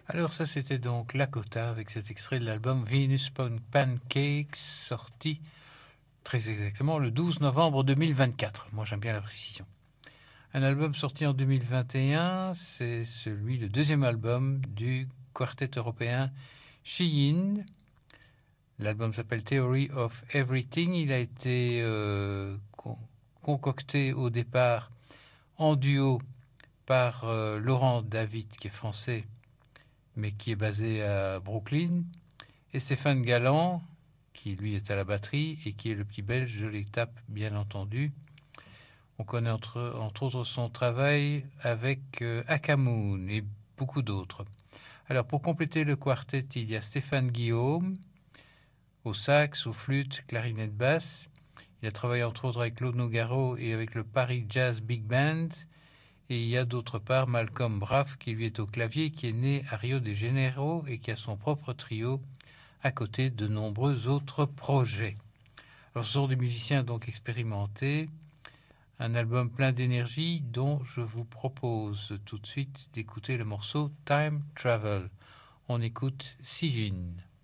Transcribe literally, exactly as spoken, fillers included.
Alors ça, c'était donc Lakota avec cet extrait de l'album Venus Pan- Pancakes, sorti très exactement le douze novembre deux mille vingt-quatre. Moi, j'aime bien la précision. Un album sorti en deux mille vingt et un, c'est celui, le deuxième album du quartet européen Shein. L'album s'appelle Theory of Everything. Il a été euh, con- concocté au départ en duo par euh, Laurent David, qui est français, mais qui est basé à Brooklyn, et Stéphane Galland, qui lui est à la batterie et qui est le petit belge, je les tape bien entendu. On connaît entre, entre autres son travail avec euh, Akamoon et beaucoup d'autres. Alors pour compléter le quartet, il y a Stéphane Guillaume au sax, aux flûtes, clarinette basse. Il a travaillé entre autres avec Claude Nougaro et avec le Paris Jazz Big Band. Et il y a d'autre part Malcolm Braff qui lui est au clavier, qui est né à Rio de Janeiro et qui a son propre trio à côté de nombreux autres projets. Alors ce sont des musiciens donc expérimentés, un album plein d'énergie dont je vous propose tout de suite d'écouter le morceau Time Travel. On écoute Sijin.